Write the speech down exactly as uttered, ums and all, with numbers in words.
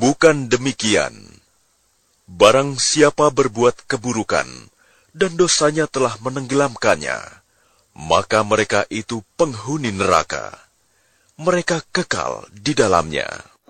Bukan demikian. Barang siapa berbuat keburukan, dan dosanya telah menenggelamkannya, maka mereka itu penghuni neraka. Mereka kekal di dalamnya.